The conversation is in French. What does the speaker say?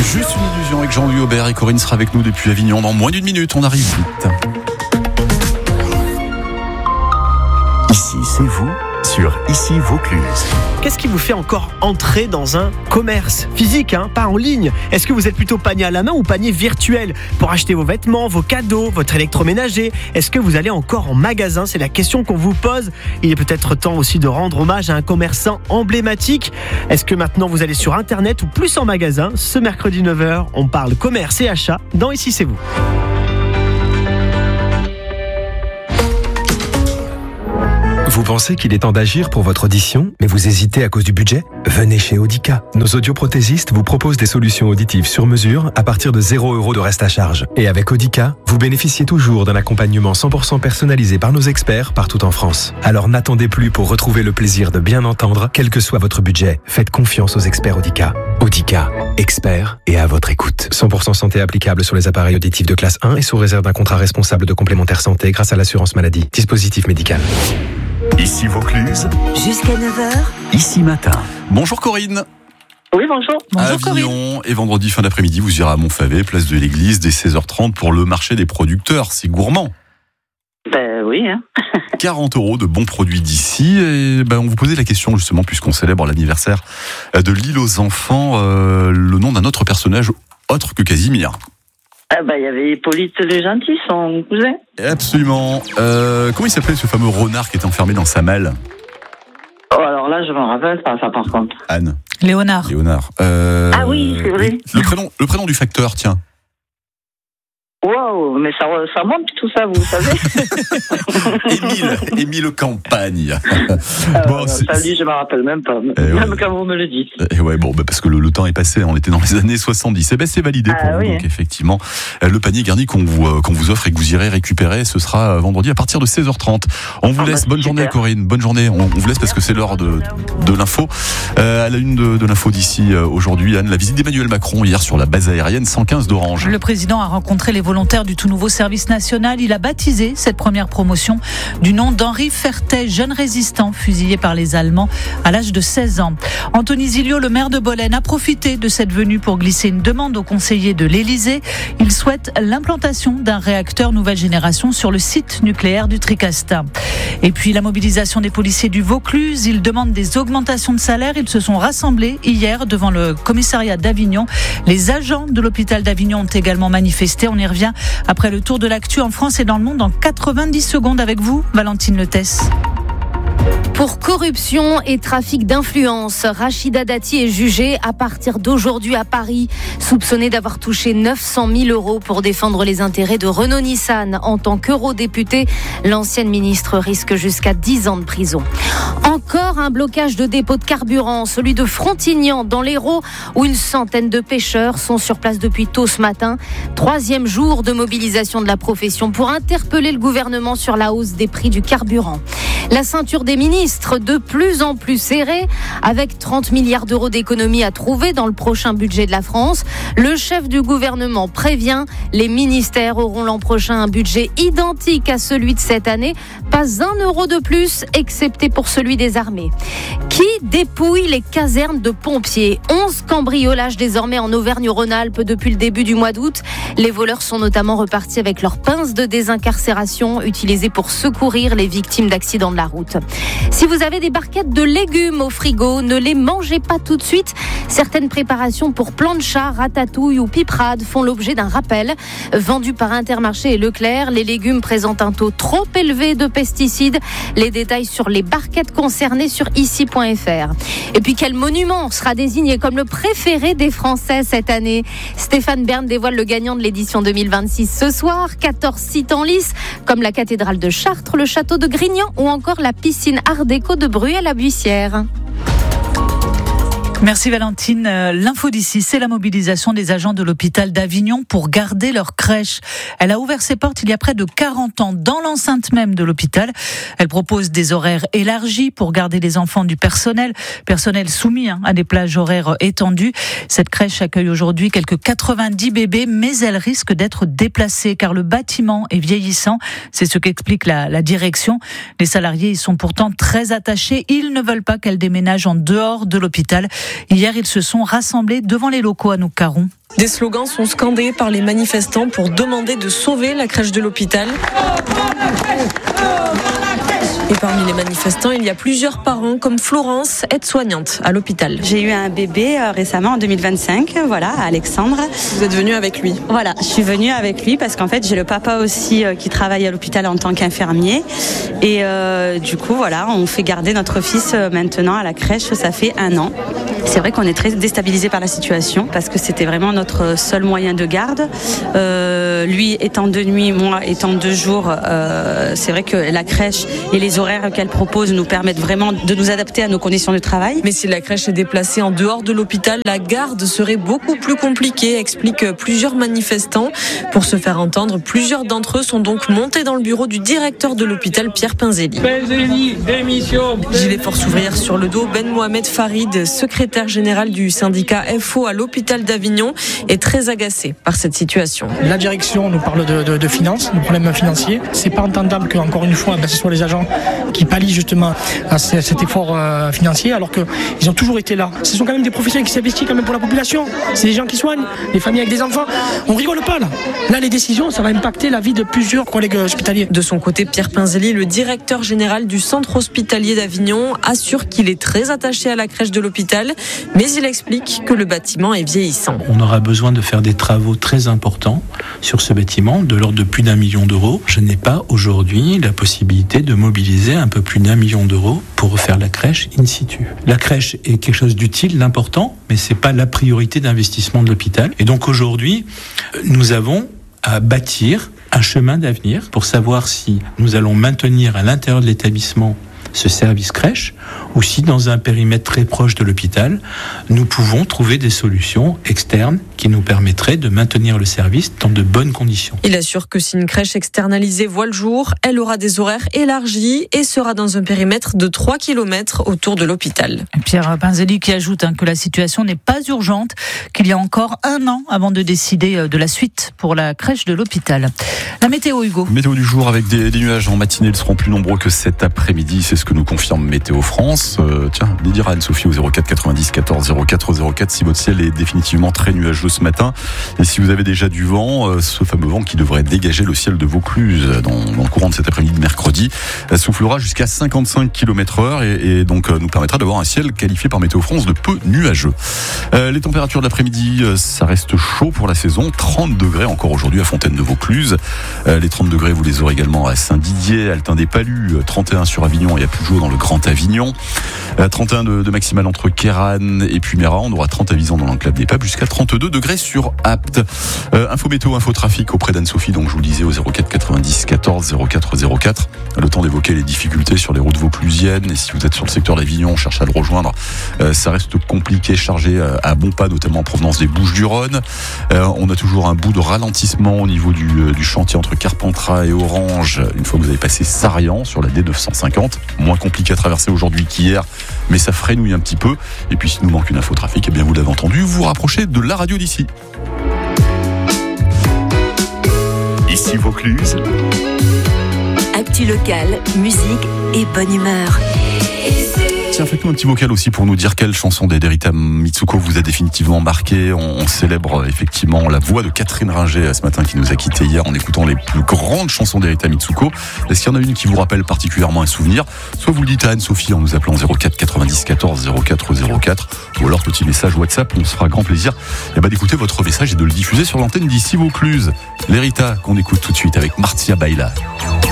Juste une illusion avec Jean-Louis Aubert et Corinne sera avec nous depuis Avignon dans moins d'une minute. On arrive vite. Ici, c'est vous sur Ici Vaucluse. Qu'est-ce qui vous fait encore entrer dans un commerce physique, pas en ligne ? Est-ce que vous êtes plutôt panier à la main ou panier virtuel pour acheter vos vêtements, vos cadeaux, votre électroménager ? Est-ce que vous allez encore en magasin ? C'est la question qu'on vous pose. Il est peut-être temps aussi de rendre hommage à un commerçant emblématique. Est-ce que maintenant vous allez sur Internet ou plus en magasin ? Ce mercredi 9h, on parle commerce et achat dans Ici c'est vous. Vous pensez qu'il est temps d'agir pour votre audition, mais vous hésitez à cause du budget ? Venez chez Audica. Nos audioprothésistes vous proposent des solutions auditives sur mesure à partir de 0 € de reste à charge. Et avec Audica, vous bénéficiez toujours d'un accompagnement 100% personnalisé par nos experts partout en France. Alors n'attendez plus pour retrouver le plaisir de bien entendre, quel que soit votre budget. Faites confiance aux experts Audica. Audica, experts et à votre écoute. 100% santé applicable sur les appareils auditifs de classe 1 et sous réserve d'un contrat responsable de complémentaire santé grâce à l'assurance maladie. Dispositif médical. Ici Vaucluse, jusqu'à 9h. Ici Matin. Bonjour Corinne. Oui, bonjour. Avignon et vendredi fin d'après-midi, vous irez à Montfavet, place de l'église, dès 16h30 pour le marché des producteurs. C'est gourmand. Ben oui. 40 € de bons produits d'ici. Et on vous posait la question justement, puisqu'on célèbre l'anniversaire de l'île aux enfants, le nom d'un autre personnage autre que Casimir. Il y avait Hippolyte le Gentil, son cousin. Absolument. Comment il s'appelait ce fameux renard qui était enfermé dans sa malle ? Oh, alors là, je m'en rappelle pas, ça, par contre. Anne. Léonard. Ah oui, c'est vrai. Le prénom du facteur, tiens. Waouh, mais ça monte tout ça, vous savez. Émile Campagne. Ça dit, je me rappelle même pas, même quand vous me le dites. Et ouais, parce que le temps est passé, on était dans les années 70. C'est validé pour vous, donc effectivement, le panier garni qu'on vous offre et que vous irez récupérer, ce sera vendredi à partir de 16h30. On vous laisse, bonne journée Corinne, bonne journée, on vous laisse parce que c'est l'heure de l'info. À la une de l'info d'ici aujourd'hui, Anne, la visite d'Emmanuel Macron hier sur la base aérienne 115 d'Orange. Le président a rencontré les volontaires du tout nouveau service national. Il a baptisé cette première promotion du nom d'Henri Fertet, jeune résistant fusillé par les Allemands à l'âge de 16 ans. Anthony Zilio, le maire de Bolène, a profité de cette venue pour glisser une demande aux conseillers de l'Élysée. Il souhaite l'implantation d'un réacteur nouvelle génération sur le site nucléaire du Tricastin. Et puis la mobilisation des policiers du Vaucluse. Ils demandent des augmentations de salaire. Ils se sont rassemblés hier devant le commissariat d'Avignon. Les agents de l'hôpital d'Avignon ont également manifesté. On y revient après le tour de l'actu en France et dans le monde en 90 secondes avec vous, Valentine Letès. Pour corruption et trafic d'influence, Rachida Dati est jugée à partir d'aujourd'hui à Paris, soupçonnée d'avoir touché 900 000 € pour défendre les intérêts de Renault-Nissan. En tant qu'eurodéputée, l'ancienne ministre risque jusqu'à 10 ans de prison. Encore un blocage de dépôt de carburant, celui de Frontignan dans l'Hérault, où une centaine de pêcheurs sont sur place depuis tôt ce matin. 3e jour de mobilisation de la profession pour interpeller le gouvernement sur la hausse des prix du carburant. La ceinture des ministres de plus en plus serrée, avec 30 milliards d'euros d'économies à trouver dans le prochain budget de la France. Le chef du gouvernement prévient, les ministères auront l'an prochain un budget identique à celui de cette année. Pas 1 euro de plus, excepté pour celui des armées. Qui dépouille les casernes de pompiers ? 11 cambriolages désormais en Auvergne-Rhône-Alpes depuis le début du mois d'août. Les voleurs sont notamment repartis avec leurs pinces de désincarcération utilisées pour secourir les victimes d'accidents de la route. Si vous avez des barquettes de légumes au frigo, ne les mangez pas tout de suite. Certaines préparations pour plancha, ratatouille ou piperade font l'objet d'un rappel. Vendus par Intermarché et Leclerc, les légumes présentent un taux trop élevé de pesticides. Les détails sur les barquettes concernées sur ici.fr. Et puis quel monument sera désigné comme le préféré des Français cette année ? Stéphane Bern dévoile le gagnant de l'édition 2026 ce soir. 14 sites en lice, comme la cathédrale de Chartres, le château de Grignan ou encore la piscine Art déco de Bruay-la-Buissière. Merci Valentine. L'info d'ici, c'est la mobilisation des agents de l'hôpital d'Avignon pour garder leur crèche. Elle a ouvert ses portes il y a près de 40 ans dans l'enceinte même de l'hôpital. Elle propose des horaires élargis pour garder les enfants du personnel soumis à des plages horaires étendues. Cette crèche accueille aujourd'hui quelques 90 bébés, mais elle risque d'être déplacée car le bâtiment est vieillissant. C'est ce qu'explique la direction. Les salariés y sont pourtant très attachés. Ils ne veulent pas qu'elle déménage en dehors de l'hôpital. Hier, ils se sont rassemblés devant les locaux à Noucaron. Des slogans sont scandés par les manifestants pour demander de sauver la crèche de l'hôpital. Et parmi les manifestants, il y a plusieurs parents comme Florence, aide-soignante à l'hôpital. J'ai eu un bébé récemment en 2025, voilà, Alexandre. Vous êtes venue avec lui? Voilà, je suis venue avec lui parce qu'en fait j'ai le papa aussi qui travaille à l'hôpital en tant qu'infirmier. Et du coup voilà, on fait garder notre fils maintenant à la crèche, ça fait 1 an. C'est vrai qu'on est très déstabilisé par la situation parce que c'était vraiment notre seul moyen de garde. Lui étant de nuit, moi étant de jour, c'est vrai que la crèche et les horaires qu'elle propose nous permettent vraiment de nous adapter à nos conditions de travail. Mais si la crèche est déplacée en dehors de l'hôpital, la garde serait beaucoup plus compliquée, expliquent plusieurs manifestants. Pour se faire entendre, plusieurs d'entre eux sont donc montés dans le bureau du directeur de l'hôpital, Pierre Pinzelli. Gilet force ouvrière sur le dos, Ben Mohamed Farid, secrétaire général du syndicat FO à l'hôpital d'Avignon, est très agacé par cette situation. La direction nous parle de finances, de problèmes financiers. C'est pas entendable qu'encore une fois, ce soit les agents qui pallient justement à cet effort financier, alors qu'ils ont toujours été là. Ce sont quand même des professionnels qui s'investissent quand même pour la population. C'est des gens qui soignent, des familles avec des enfants. On rigole pas là. Là, les décisions, ça va impacter la vie de plusieurs collègues hospitaliers. De son côté, Pierre Pinzelli, le directeur général du centre hospitalier d'Avignon, assure qu'il est très attaché à la crèche de l'hôpital, mais il explique que le bâtiment est vieillissant. On aura besoin de faire des travaux très importants sur ce bâtiment, de l'ordre de plus d'1 million d'euros. Je n'ai pas aujourd'hui la possibilité de mobiliser un peu plus d'1 million d'euros pour refaire la crèche in situ. La crèche est quelque chose d'utile, d'important, mais c'est pas la priorité d'investissement de l'hôpital. Et donc aujourd'hui, nous avons à bâtir un chemin d'avenir pour savoir si nous allons maintenir à l'intérieur de l'établissement ce service crèche, ou si dans un périmètre très proche de l'hôpital, nous pouvons trouver des solutions externes qui nous permettraient de maintenir le service dans de bonnes conditions. Il assure que si une crèche externalisée voit le jour, elle aura des horaires élargis et sera dans un périmètre de 3 km autour de l'hôpital. Pierre Pinzelli qui ajoute que la situation n'est pas urgente, qu'il y a encore 1 an avant de décider de la suite pour la crèche de l'hôpital. La météo, Hugo. Météo du jour avec des nuages en matinée, ils seront plus nombreux que cet après-midi, c'est ce que nous confirme Météo France. Tiens, dire à Anne-Sophie au 04 90 14 04 04 si votre ciel est définitivement très nuageux ce matin et si vous avez déjà du vent, ce fameux vent qui devrait dégager le ciel de Vaucluse dans le courant de cet après-midi de mercredi, soufflera jusqu'à 55 km/h et donc nous permettra d'avoir un ciel qualifié par Météo France de peu nuageux. Les températures de l'après-midi, ça reste chaud pour la saison, 30 degrés encore aujourd'hui à Fontaine-de-Vaucluse. Les 30 degrés, vous les aurez également à Saint-Didier, Altin-des-Palus, 31 sur Avignon et à Puteaux dans le Grand Avignon. 31 de maximal entre Kéranne et puis Méran. On aura 30 à Visan dans l'enclave des Papes, jusqu'à 32 degrés sur Apt. Info météo, info trafic auprès d'Anne-Sophie, donc je vous le disais au 04 90 14 04 04. Le temps d'évoquer les difficultés sur les routes vauclusiennes et si vous êtes sur le secteur d'Avignon, cherchez à le rejoindre. Ça reste compliqué, chargé à bon pas, notamment en provenance des Bouches-du-Rhône. On a toujours un bout de ralentissement au niveau du chantier entre Carpentras et Orange, une fois que vous avez passé Sarian sur la D950. Moins compliqué à traverser aujourd'hui qu'hier, mais ça frénouille un petit peu. Et puis s'il nous manque une info trafic, eh bien vous l'avez entendu, vous vous rapprochez de la radio d'ici. Ici Vaucluse. Actu locale, musique et bonne humeur. Tiens, faites-nous un petit vocal aussi pour nous dire quelle chanson d'Erita Mitsuko vous a définitivement marqué. On célèbre effectivement la voix de Catherine Ringer ce matin qui nous a quittés hier en écoutant les plus grandes chansons d'Erita Mitsuko. Est-ce qu'il y en a une qui vous rappelle particulièrement un souvenir? Soit vous le dites à Anne-Sophie en nous appelant 04 90 14 04 04 ou alors petit message WhatsApp, on se fera grand plaisir d'écouter votre message et de le diffuser sur l'antenne d'ici Vaucluse. L'Erita qu'on écoute tout de suite avec Marcia Baila.